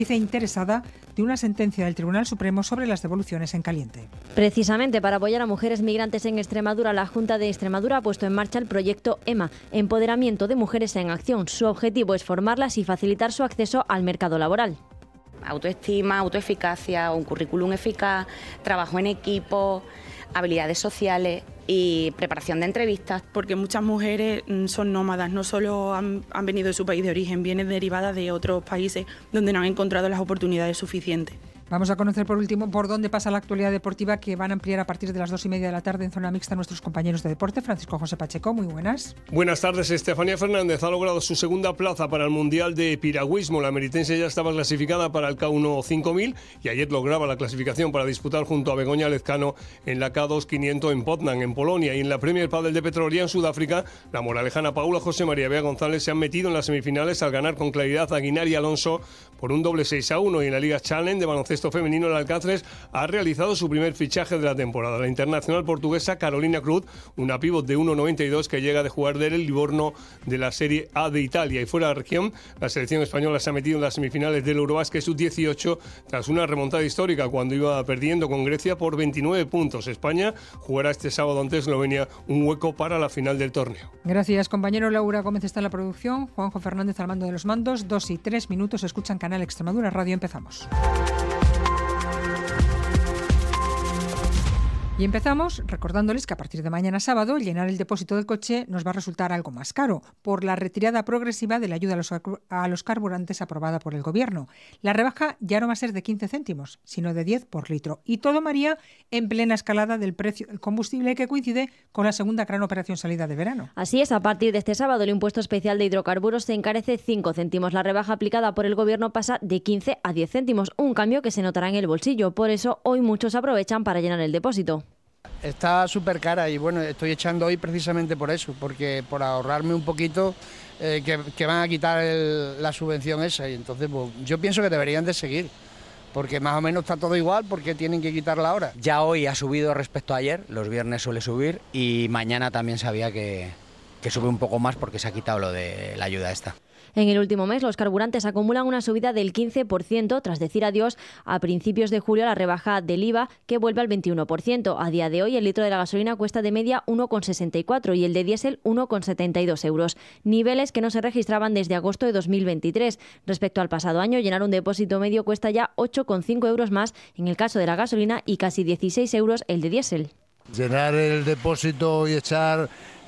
Dice interesada de una sentencia del Tribunal Supremo sobre las devoluciones en caliente. Precisamente para apoyar a mujeres migrantes en Extremadura, la Junta de Extremadura ha puesto en marcha el proyecto EMA, Empoderamiento de Mujeres en Acción. Su objetivo es formarlas y facilitar su acceso al mercado laboral. Autoestima, autoeficacia, un currículum eficaz, trabajo en equipo, habilidades sociales y preparación de entrevistas. Porque muchas mujeres son nómadas, no solo han venido de su país de origen, vienen derivadas de otros países donde no han encontrado las oportunidades suficientes. Vamos a conocer por último por dónde pasa la actualidad deportiva, que van a ampliar a partir de las 2:30 de la tarde en zona mixta nuestros compañeros de deporte. Francisco José Pacheco, muy buenas. Buenas tardes. Estefanía Fernández ha logrado su segunda plaza para el Mundial de Piragüismo. La meritense ya estaba clasificada para el K1 5000 y ayer lograba la clasificación para disputar junto a Begoña Lezcano en la K2 500 en Poznan, en Polonia. Y en la Premier Padel de Petrolia en Sudáfrica, la moralejana Paula José María Bea González se han metido en las semifinales al ganar con claridad a Guinar y Alonso por un doble 6-1. Y en la Liga Challenge de baloncesto femenino, el Alcácer ha realizado su primer fichaje de la temporada. La internacional portuguesa Carolina Cruz, una pívot de 1,92 que llega de jugar del Livorno de la Serie A de Italia. Y fuera de la región, la selección española se ha metido en las semifinales del Eurobasket Sub-18 tras una remontada histórica cuando iba perdiendo con Grecia por 29 puntos. España jugará este sábado ante Eslovenia un hueco para la final del torneo. Gracias, compañero. Laura Gómez está en la producción, Juanjo Fernández al mando de los mandos. 2 y 3 minutos, escuchan Canal Extremadura Radio. Empezamos. Y empezamos recordándoles que a partir de mañana sábado llenar el depósito del coche nos va a resultar algo más caro por la retirada progresiva de la ayuda a los carburantes aprobada por el Gobierno. La rebaja ya no va a ser de 15 céntimos, sino de 10 por litro. Y todo, María, en plena escalada del precio del combustible, que coincide con la segunda gran operación salida de verano. Así es, a partir de este sábado el impuesto especial de hidrocarburos se encarece 5 céntimos. La rebaja aplicada por el Gobierno pasa de 15 a 10 céntimos, un cambio que se notará en el bolsillo. Por eso hoy muchos aprovechan para llenar el depósito. Está súper cara y bueno, estoy echando hoy precisamente por eso, porque por ahorrarme un poquito que van a quitar la subvención esa, y entonces pues, yo pienso que deberían de seguir, porque más o menos está todo igual, porque tienen que quitarla ahora. Ya hoy ha subido respecto a ayer, los viernes suele subir y mañana también sabía que sube un poco más porque se ha quitado lo de la ayuda esta. En el último mes, los carburantes acumulan una subida del 15%, tras decir adiós a principios de julio a la rebaja del IVA, que vuelve al 21%. A día de hoy, el litro de la gasolina cuesta de media 1,64 y el de diésel 1,72 euros. Niveles que no se registraban desde agosto de 2023. Respecto al pasado año, llenar un depósito medio cuesta ya 8,5 euros más en el caso de la gasolina y casi 16 euros el de diésel. Llenar el depósito y echar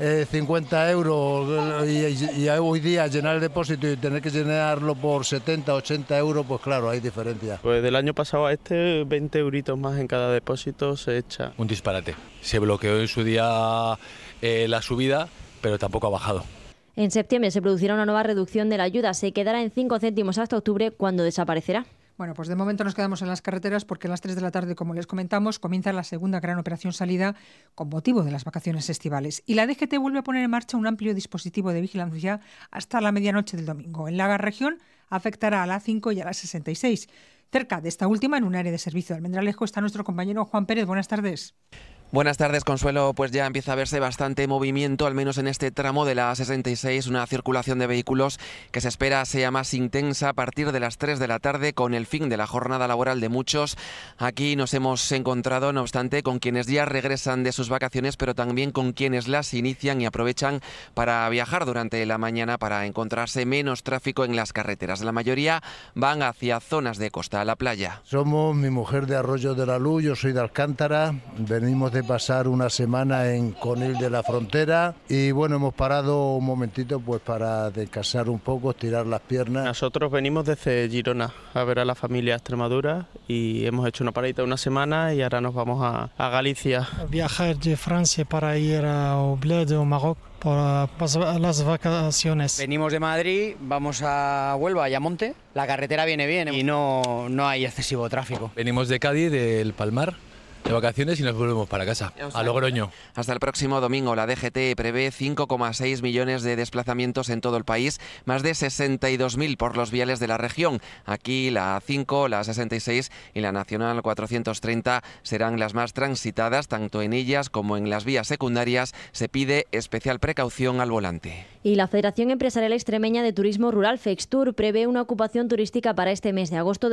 50 euros y hoy día llenar el depósito y tener que llenarlo por 70, 80 euros, pues claro, hay diferencia. Pues del año pasado a este, 20 euritos más en cada depósito se echa. Un disparate. Se bloqueó en su día la subida, pero tampoco ha bajado. En septiembre se producirá una nueva reducción de la ayuda. Se quedará en 5 céntimos hasta octubre, cuando desaparecerá. Bueno, pues de momento nos quedamos en las carreteras porque a las 3 de la tarde, como les comentamos, comienza la segunda gran operación salida con motivo de las vacaciones estivales. Y la DGT vuelve a poner en marcha un amplio dispositivo de vigilancia hasta la medianoche del domingo. En la región afectará a la A5 y a la 66. Cerca de esta última, en un área de servicio de Almendralejo, está nuestro compañero Juan Pérez. Buenas tardes. Buenas tardes, Consuelo. Pues ya empieza a verse bastante movimiento, al menos en este tramo de la A66, una circulación de vehículos que se espera sea más intensa a partir de las 3 de la tarde, con el fin de la jornada laboral de muchos. Aquí nos hemos encontrado, no obstante, con quienes ya regresan de sus vacaciones, pero también con quienes las inician y aprovechan para viajar durante la mañana para encontrarse menos tráfico en las carreteras. La mayoría van hacia zonas de costa, a la playa. Somos mi mujer de Arroyo de la Luz, yo soy de Alcántara, venimos de pasar una semana en Conil de la Frontera y bueno, hemos parado un momentito pues para descansar un poco, estirar las piernas. Nosotros venimos desde Girona a ver a la familia Extremadura y hemos hecho una paradita de una semana y ahora nos vamos a Galicia. Viajar de Francia para ir a Obled o Maroc para pasar las vacaciones. Venimos de Madrid, vamos a Huelva y a Monte. La carretera viene bien y no hay excesivo tráfico. Venimos de Cádiz, del Palmar, de vacaciones y nos volvemos para casa, a Logroño. Hasta el próximo domingo la DGT prevé 5,6 millones de desplazamientos en todo el país, más de 62.000 por los viales de la región. Aquí la A5, la A66 y la Nacional 430 serán las más transitadas, tanto en ellas como en las vías secundarias. Se pide especial precaución al volante. Y la Federación Empresarial Extremeña de Turismo Rural, Fextur, prevé una ocupación turística para este mes de agosto